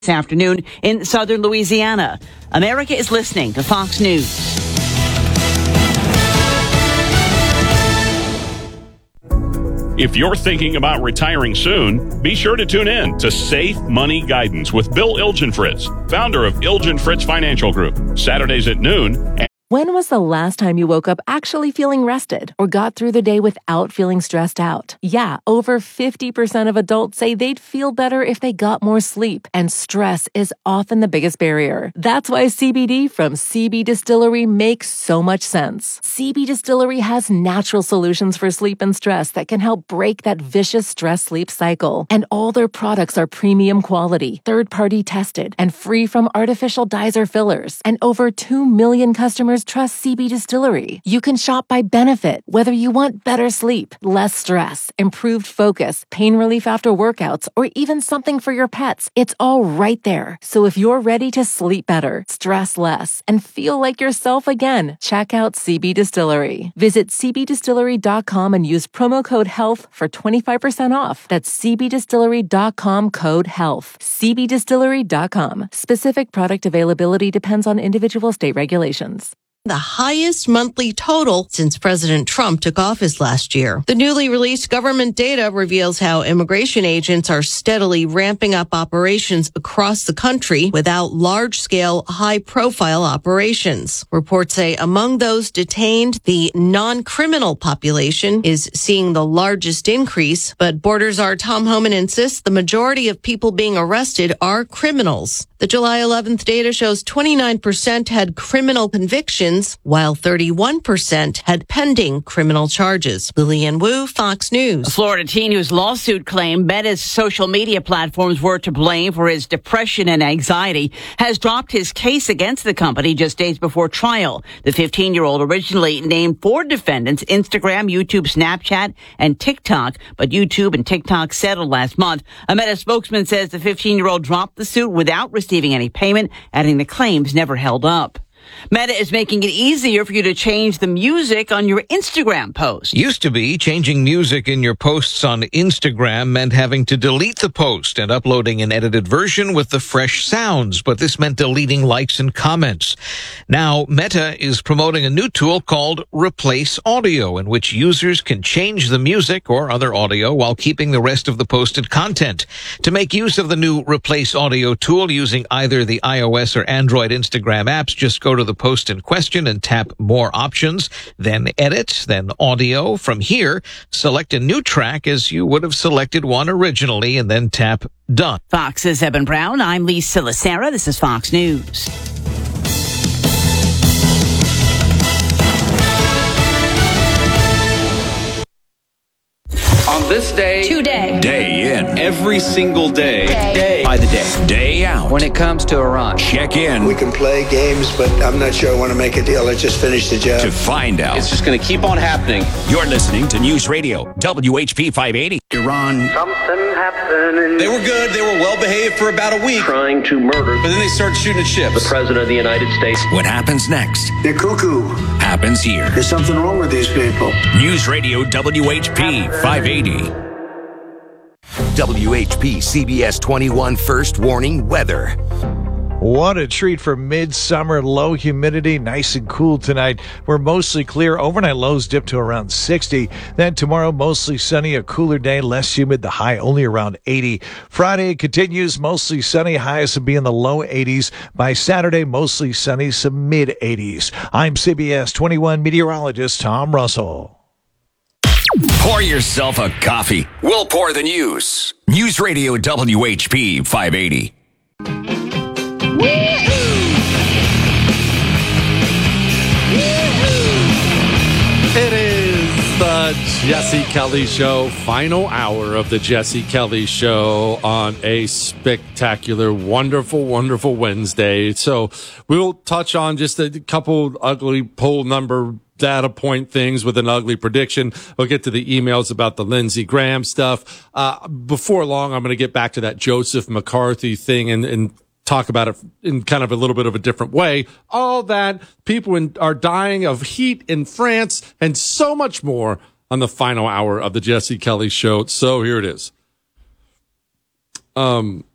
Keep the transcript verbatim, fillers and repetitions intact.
This afternoon in southern Louisiana. America is listening to Fox News. If you're thinking about retiring soon, be sure to tune in to Safe Money Guidance with Bill Ilgenfritz, founder of Ilgenfritz Financial Group, Saturdays at noon. And when was the last time you woke up actually feeling rested or got through the day without feeling stressed out? Yeah, over fifty percent of adults say they'd feel better if they got more sleep, and stress is often the biggest barrier. That's why C B D from C B Distillery makes so much sense. C B Distillery has natural solutions for sleep and stress that can help break that vicious stress-sleep cycle. And all their products are premium quality, third-party tested, and free from artificial dyes or fillers. And over two million customers trust C B Distillery. You can shop by benefit, whether you want better sleep, less stress, improved focus, pain relief after workouts, or even something for your pets. It's all right there. So if you're ready to sleep better, stress less, and feel like yourself again, check out C B Distillery. Visit c b distillery dot com and use promo code HEALTH for twenty-five percent off. That's c b distillery dot com code HEALTH. c b distillery dot com. Specific product availability depends on individual state regulations. The highest monthly total since President Trump took office last year. The newly released government data reveals how immigration agents are steadily ramping up operations across the country without large-scale, high-profile operations. Reports say among those detained, the non-criminal population is seeing the largest increase, but Borders Czar Tom Homan insists the majority of people being arrested are criminals. The July eleventh data shows twenty-nine percent had criminal convictions, while thirty-one percent had pending criminal charges. Lillian Wu, Fox News. A Florida teen whose lawsuit claimed Meta's social media platforms were to blame for his depression and anxiety has dropped his case against the company just days before trial. The fifteen-year-old originally named four defendants: Instagram, YouTube, Snapchat, and TikTok, but YouTube and TikTok settled last month. A Meta spokesman says the fifteen-year-old dropped the suit without receiving any payment, adding the claims never held up. Meta is making it easier for you to change the music on your Instagram post. Used to be changing music in your posts on Instagram meant having to delete the post and uploading an edited version with the fresh sounds, but this meant deleting likes and comments. Now, Meta is promoting a new tool called Replace Audio, in which users can change the music or other audio while keeping the rest of the posted content. To make use of the new Replace Audio tool using either the iOS or Android Instagram apps, just go to the post in question and tap More Options, then Edit, then Audio. From here, select a new track as you would have selected one originally, and then tap Done. Fox's Eben Brown. I'm Lisa Lacera. This is Fox News. On this day, today, day in, every single day, day, day by the day, day out. When it comes to Iran, check in. We can play games, but I'm not sure I want to make a deal. Let's just finish the job. To find out. It's just going to keep on happening. You're listening to News Radio, W H P five eighty. Iran. Something happened. They were good. They were well behaved for about a week. Trying to murder. But then they started shooting at ships. The President of the United States. What happens next? They're cuckoo. Happens here. There's something wrong with these people. News Radio, W H P five eighty. W H P C B S twenty-one First Warning Weather. What a treat for midsummer. Low humidity, nice and cool tonight. We're mostly clear. Overnight lows dip to around sixty. Then tomorrow, mostly sunny, a cooler day, less humid, the high only around eighty. Friday continues mostly sunny, highest will be in the low eighties. By Saturday, mostly sunny, some mid eighties. I'm C B S twenty-one meteorologist Tom Russell. Pour yourself a coffee. We'll pour the news. News Radio W H P five eighty. It is the Jesse Kelly Show, final hour of the Jesse Kelly Show on a spectacular, wonderful, wonderful Wednesday. So we'll touch on just a couple ugly poll number data point things with an ugly prediction. We'll get to the emails about the Lindsey Graham stuff. Uh, before long, I'm going to get back to that Joseph McCarthy thing and, and talk about it in kind of a little bit of a different way. All that, people in, are dying of heat in France, and so much more on the final hour of the Jesse Kelly Show. So here it is. Um,